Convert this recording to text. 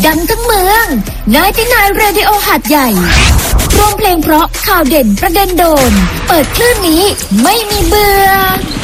ดังทั้งเมือง99 Radio หาดใหญ่รวมเพลงเพราะข่าวเด่นประเด็นโดนเปิดคลื่นนี้ไม่มีเบื่อ